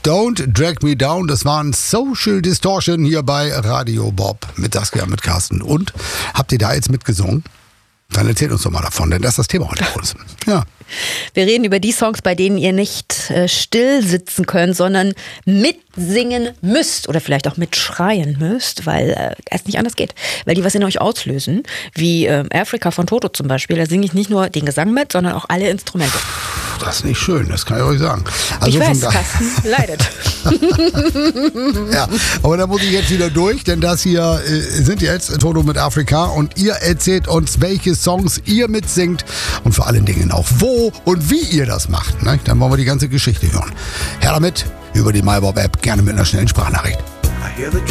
Don't Drag Me Down. Das waren Social Distortion hier bei Radio Bob mit Saskia, mit Carsten. Und habt ihr da jetzt mitgesungen? Dann erzählt uns doch mal davon, denn das ist das Thema heute bei uns. Ja. Wir reden über die Songs, bei denen ihr nicht still sitzen könnt, sondern mitsingen müsst oder vielleicht auch mitschreien müsst, weil es nicht anders geht. Weil die was in euch auslösen, wie Africa von Toto zum Beispiel. Da singe ich nicht nur den Gesang mit, sondern auch alle Instrumente. Das ist nicht schön, das kann ich euch sagen. Also ich weiß, Carsten leidet. Ja, aber da muss ich jetzt wieder durch, denn das hier sind jetzt Toto mit Afrika und ihr erzählt uns, welche Songs ihr mitsingt und vor allen Dingen auch wo und wie ihr das macht. Ne? Dann wollen wir die ganze Geschichte hören. Her damit, über die MyBob-App, gerne mit einer schnellen Sprachnachricht.